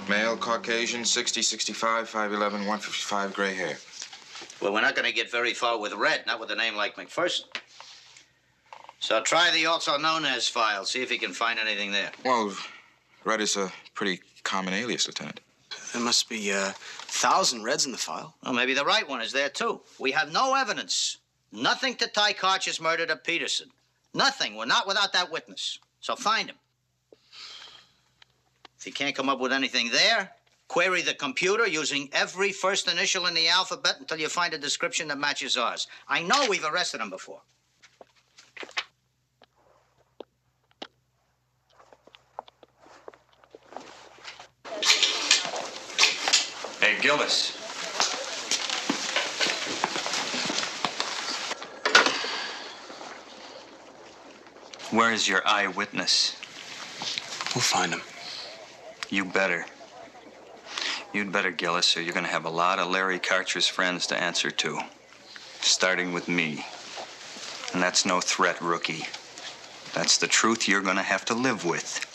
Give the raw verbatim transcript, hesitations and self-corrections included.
Male, Caucasian, sixty, sixty-five, five eleven, one fifty-five, gray hair. Well, we're not going to get very far with Red, not with a name like McPherson. So try the also known as file, see if you can find anything there. Well, Red is a pretty common alias, Lieutenant. There must be a thousand Reds in the file. Well, maybe the right one is there, too. We have no evidence. Nothing to tie Karch's murder to Peterson. Nothing. We're not without that witness. So find him. If you can't come up with anything there, query the computer using every first initial in the alphabet until you find a description that matches ours. I know we've arrested him before. Hey, Gillis. Where is your eyewitness? We'll find him. You better. You'd better, Gillis, or you're going to have a lot of Larry Karcher's friends to answer to. Starting with me. And that's no threat, rookie. That's the truth you're going to have to live with.